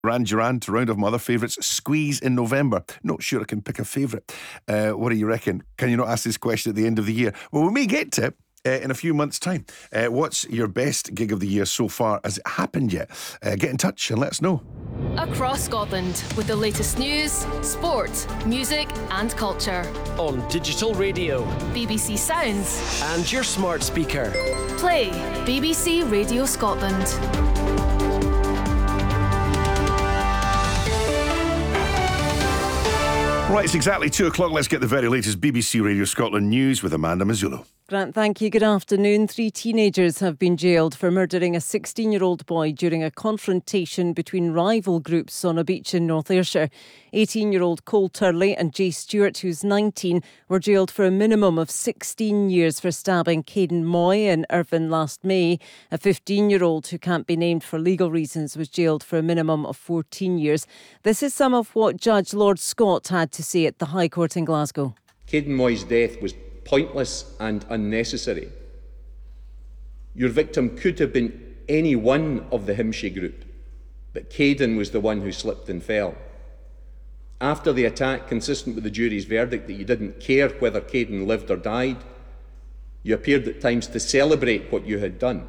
Duran Duran to round off my other favourites. Squeeze in November. Not sure I can pick a favourite. What do you reckon? Can you not ask this question at the end of the year? Well, we may get to it in a few months' time. What's your best gig of the year so far? Has it happened yet? Get in touch and let us know. Across Scotland with the latest news, sport, music and culture. On digital radio, BBC Sounds and your smart speaker. Play BBC Radio Scotland. Right, it's exactly 2 o'clock. Let's get the very latest BBC Radio Scotland news with Amanda Mazzullo. Grant, thank you. Good afternoon. 3 teenagers have been jailed for murdering a 16-year-old boy during a confrontation between rival groups on a beach in North Ayrshire. 18-year-old Cole Turley and Jay Stewart, who's 19, were jailed for a minimum of 16 years for stabbing Caden Moy in Irvine last May. A 15-year-old who can't be named for legal reasons was jailed for a minimum of 14 years. This is some of what Judge Lord Scott had to say at the High Court in Glasgow. Caden Moy's death was pointless and unnecessary. Your victim could have been any one of the Himshie group, but Caden was the one who slipped and fell. After the attack, consistent with the jury's verdict that you didn't care whether Caden lived or died, you appeared at times to celebrate what you had done.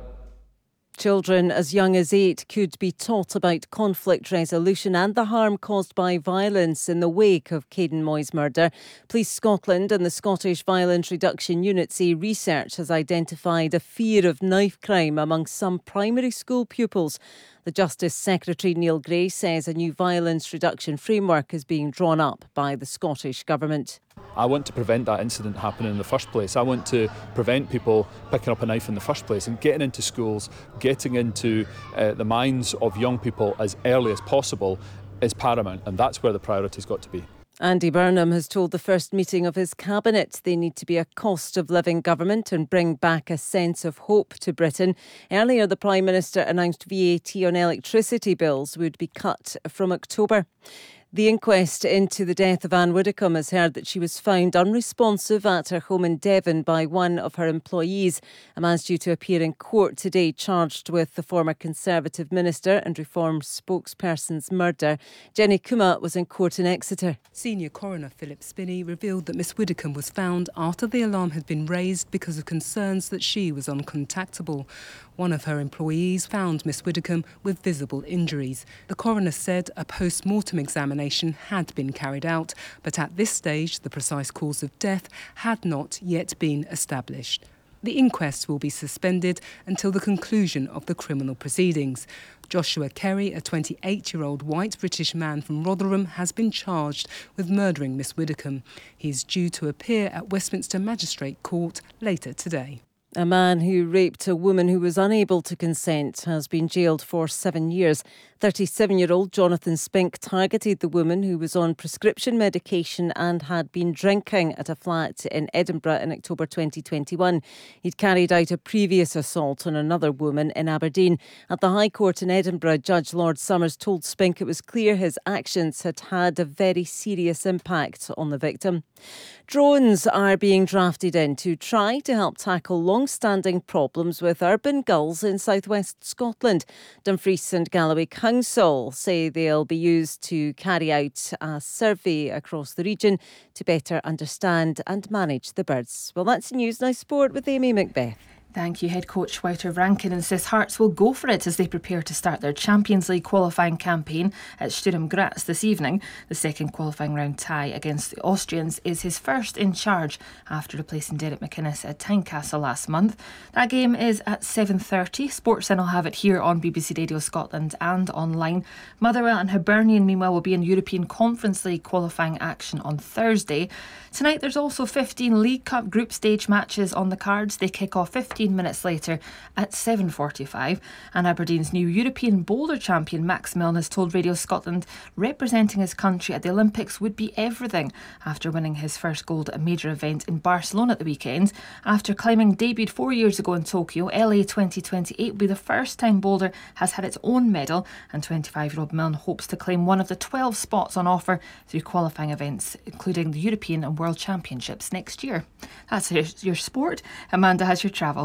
Children as young as 8 could be taught about conflict resolution and the harm caused by violence in the wake of Caden Moy's murder. Police Scotland and the Scottish Violence Reduction Unit say research has identified a fear of knife crime among some primary school pupils. The Justice Secretary Neil Gray says a new violence reduction framework is being drawn up by the Scottish Government. I want to prevent that incident happening in the first place. I want to prevent people picking up a knife in the first place, and getting into schools, getting into the minds of young people as early as possible is paramount, and that's where the priority's got to be. Andy Burnham has told the first meeting of his cabinet they need to be a cost of living government and bring back a sense of hope to Britain. Earlier, the Prime Minister announced VAT on electricity bills would be cut from October. The inquest into the death of Anne Widdecombe has heard that she was found unresponsive at her home in Devon by one of her employees. A man's due to appear in court today charged with the former Conservative Minister and Reform spokesperson's murder. Jenny Kuma was in court in Exeter. Senior Coroner Philip Spinney revealed that Miss Widdecombe was found after the alarm had been raised because of concerns that she was uncontactable. One of her employees found Miss Widdecombe with visible injuries. The coroner said a post-mortem examination had been carried out, but at this stage the precise cause of death had not yet been established. The inquest will be suspended until the conclusion of the criminal proceedings. Joshua Kerry, a 28-year-old white British man from Rotherham, has been charged with murdering Miss Widdecombe. He is due to appear at Westminster Magistrate Court later today. A man who raped a woman who was unable to consent has been jailed for 7 years. 37-year-old Jonathan Spink targeted the woman who was on prescription medication and had been drinking at a flat in Edinburgh in October 2021. He'd carried out a previous assault on another woman in Aberdeen. At the High Court in Edinburgh, Judge Lord Summers told Spink it was clear his actions had had a very serious impact on the victim. Drones are being drafted in to try to help tackle long-standing problems with urban gulls in southwest Scotland. Dumfries and Galloway Council say they'll be used to carry out a survey across the region to better understand and manage the birds. Well, that's news. Now sport with Amy Macbeth. Thank you. Head coach Wouter Rankin insists Hearts will go for it as they prepare to start their Champions League qualifying campaign at Sturm Graz this evening. The second qualifying round tie against the Austrians is his first in charge after replacing Derek McInnes at Tynecastle last month. That game is at 7:30. Sportscenter will have it here on BBC Radio Scotland and online. Motherwell and Hibernian, meanwhile, will be in European Conference League qualifying action on Thursday. Tonight there's also 15 League Cup group stage matches on the cards. They kick off 15 minutes later at 7:45, and Aberdeen's new European boulder champion Max Milne has told Radio Scotland representing his country at the Olympics would be everything after winning his first gold at a major event in Barcelona at the weekend. After climbing debuted 4 years ago in Tokyo, LA 2028 will be the first time boulder has had its own medal, and 25-year-old Milne hopes to claim one of the 12 spots on offer through qualifying events including the European and World Championships next year. That's your sport. Amanda has your travel.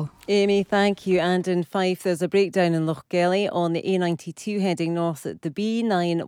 Carol. Amy, thank you. And in Fife, there's a breakdown in Lochgelly on the A92 heading north at the B9